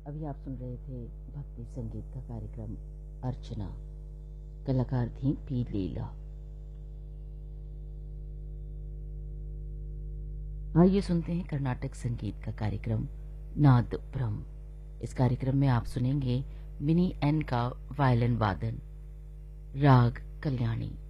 अभी आप सुन रहे थे भक्ति संगीत का कार्यक्रम अर्चना। कलाकार थी पी लीला। आइए सुनते हैं कर्नाटक संगीत का कार्यक्रम नाद ब्रह्म। इस कार्यक्रम में आप सुनेंगे मिनी एन का वायलिन वादन, राग कल्याणी।